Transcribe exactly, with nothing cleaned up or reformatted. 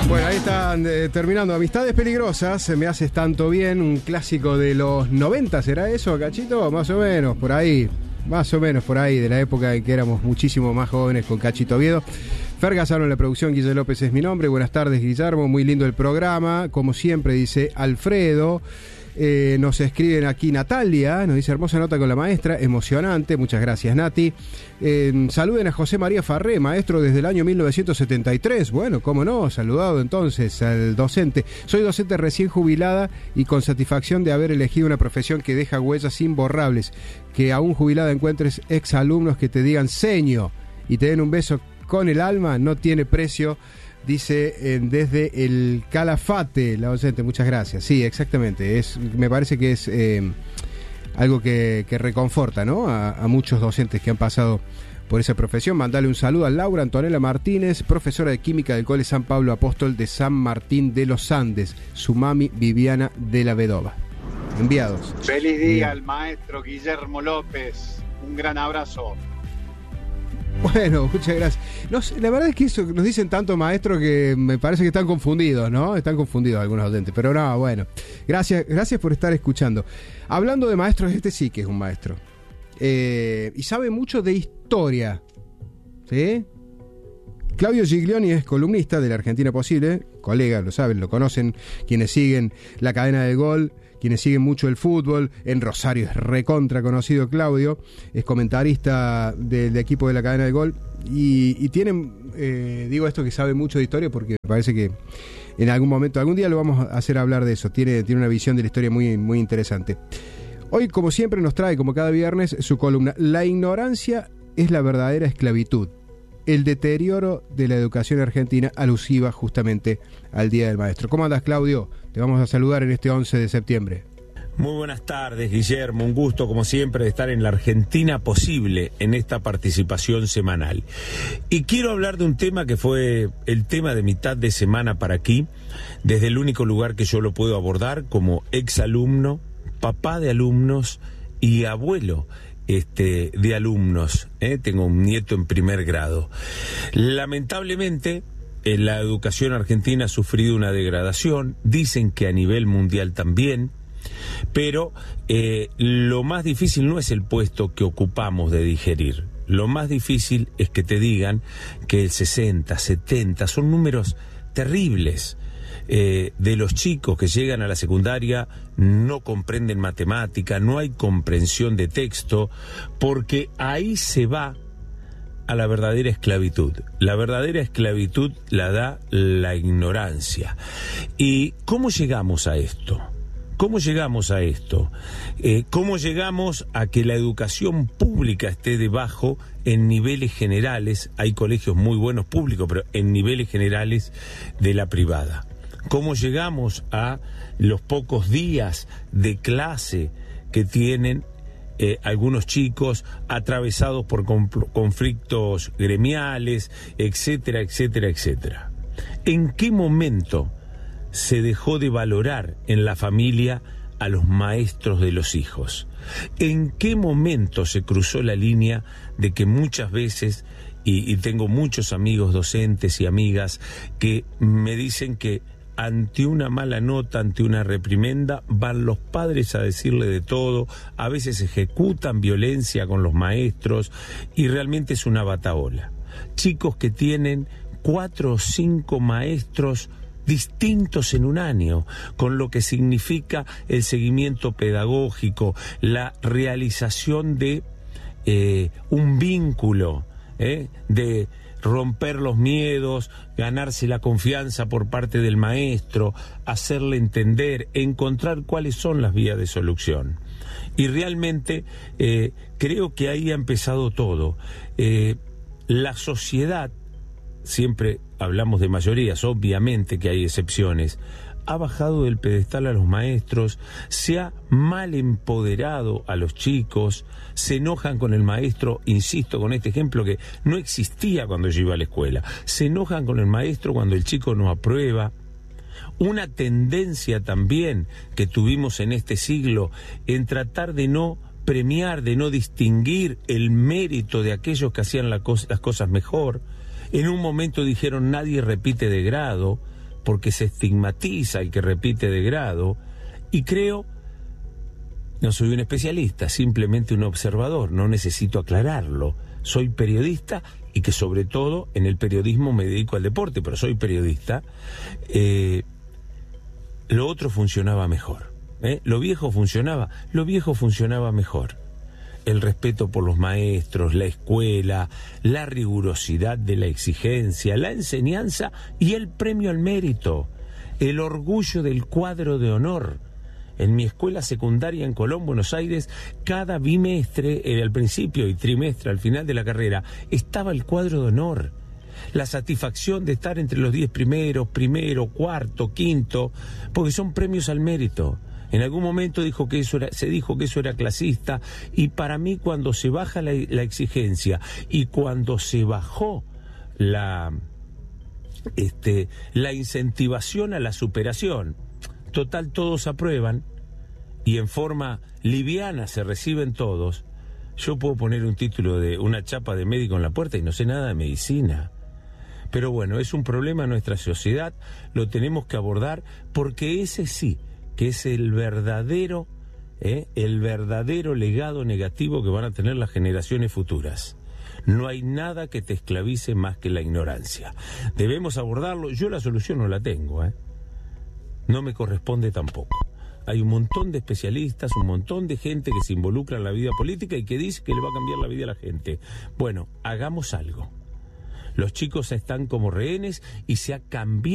Bueno, ahí están eh, terminando Amistades Peligrosas, Me Haces Tanto Bien, un clásico de los noventa, ¿será eso, Cachito? Más o menos, por ahí, más o menos por ahí, de la época en que éramos muchísimo más jóvenes con Cachito Oviedo. Fer Gasano en la producción, Guille López es mi nombre. Buenas tardes, Guillermo, muy lindo el programa, como siempre, dice Alfredo. Eh, nos escriben aquí Natalia, nos dice hermosa nota con la maestra, emocionante, muchas gracias Nati. Eh, saluden a José María Farré, maestro desde el año mil novecientos setenta y tres, bueno, cómo no, saludado entonces al docente. Soy docente recién jubilada y con satisfacción de haber elegido una profesión que deja huellas imborrables, que aún jubilada encuentres exalumnos que te digan seño y te den un beso con el alma, no tiene precio. Dice eh, desde el Calafate, la docente, muchas gracias. Sí, exactamente, es, me parece que es eh, algo que, que reconforta, ¿no? A, a muchos docentes que han pasado por esa profesión. Mandale un saludo a Laura Antonella Martínez, profesora de Química del Cole San Pablo Apóstol de San Martín de los Andes, su mami Viviana de la Vedova. Enviados. Feliz día al maestro Guillermo López, un gran abrazo. Bueno, muchas gracias. No, la verdad es que eso nos dicen tanto, maestro, que me parece que están confundidos, ¿no? Están confundidos algunos docentes, pero no, bueno. Gracias, gracias por estar escuchando. Hablando de maestros, este sí que es un maestro. Eh, y sabe mucho de historia, ¿sí? Claudio Giglioni es columnista de La Argentina Posible, colega, lo saben, lo conocen, quienes siguen la cadena del gol, quienes siguen mucho el fútbol. En Rosario es recontra conocido Claudio, es comentarista del de equipo de la cadena del gol y, y tienen, eh, digo esto que sabe mucho de historia porque me parece que en algún momento, algún día lo vamos a hacer hablar de eso, tiene, tiene una visión de la historia muy, muy interesante. Hoy, como siempre, nos trae, como cada viernes, su columna La ignorancia es la verdadera esclavitud, el deterioro de la educación argentina, alusiva justamente al Día del Maestro. ¿Cómo andas, Claudio? Te vamos a saludar en este once de septiembre. Muy buenas tardes, Guillermo. Un gusto, como siempre, de estar en La Argentina Posible en esta participación semanal. Y quiero hablar de un tema que fue el tema de mitad de semana para aquí, desde el único lugar que yo lo puedo abordar como exalumno, papá de alumnos y abuelo Este, de alumnos, ¿eh? Tengo un nieto en primer grado. Lamentablemente, eh, la educación argentina ha sufrido una degradación, dicen que a nivel mundial también, pero eh, lo más difícil no es el puesto que ocupamos de digerir. Lo más difícil es que te digan que el sesenta, setenta son números terribles. Eh, de los chicos que llegan a la secundaria no comprenden matemática, no hay comprensión de texto, porque ahí se va a la verdadera esclavitud. La verdadera esclavitud la da la ignorancia. ¿Y cómo llegamos a esto? ¿Cómo llegamos a esto? Eh, ¿Cómo llegamos a que la educación pública esté debajo en niveles generales? Hay colegios muy buenos públicos, pero en niveles generales de la privada. ¿Cómo llegamos a los pocos días de clase que tienen eh, algunos chicos atravesados por conflictos gremiales, etcétera, etcétera, etcétera? ¿En qué momento se dejó de valorar en la familia a los maestros de los hijos? ¿En qué momento se cruzó la línea de que muchas veces, y, y tengo muchos amigos docentes y amigas que me dicen que ante una mala nota, ante una reprimenda, van los padres a decirle de todo, a veces ejecutan violencia con los maestros y realmente es una batahola? Chicos que tienen cuatro o cinco maestros distintos en un año, con lo que significa el seguimiento pedagógico, la realización de eh, un vínculo, eh, de romper los miedos, ganarse la confianza por parte del maestro, hacerle entender, encontrar cuáles son las vías de solución. Y realmente eh, creo que ahí ha empezado todo. Eh, la sociedad, siempre hablamos de mayorías, obviamente que hay excepciones, ha bajado del pedestal a los maestros, se ha mal empoderado a los chicos, se enojan con el maestro, insisto con este ejemplo que no existía cuando yo iba a la escuela, se enojan con el maestro cuando el chico no aprueba. Una tendencia también que tuvimos en este siglo en tratar de no premiar, de no distinguir el mérito de aquellos que hacían la co- las cosas mejor. En un momento dijeron nadie repite de grado, porque se estigmatiza al que repite de grado, y creo, no soy un especialista, simplemente un observador, no necesito aclararlo, soy periodista y que sobre todo en el periodismo me dedico al deporte, pero soy periodista, eh, lo otro funcionaba mejor, ¿eh? Lo viejo funcionaba, lo viejo funcionaba mejor. El respeto por los maestros, la escuela, la rigurosidad de la exigencia, la enseñanza y el premio al mérito, el orgullo del cuadro de honor. En mi escuela secundaria en Colón, Buenos Aires, cada bimestre, eh, al principio y trimestre, al final de la carrera, estaba el cuadro de honor. La satisfacción de estar entre los diez primeros, primero, cuarto, quinto, porque son premios al mérito. En algún momento dijo que eso era, se dijo que eso era clasista, y para mí cuando se baja la, la exigencia y cuando se bajó la, este, la incentivación a la superación, total todos aprueban y en forma liviana se reciben todos, yo puedo poner un título de una chapa de médico en la puerta y no sé nada de medicina. Pero bueno, es un problema en nuestra sociedad, lo tenemos que abordar porque ese sí que es el verdadero, ¿eh? el verdadero legado negativo que van a tener las generaciones futuras. No hay nada que te esclavice más que la ignorancia. Debemos abordarlo. Yo la solución no la tengo, ¿eh? No me corresponde tampoco. Hay un montón de especialistas, un montón de gente que se involucra en la vida política y que dice que le va a cambiar la vida a la gente. Bueno, hagamos algo. Los chicos están como rehenes y se ha cambiado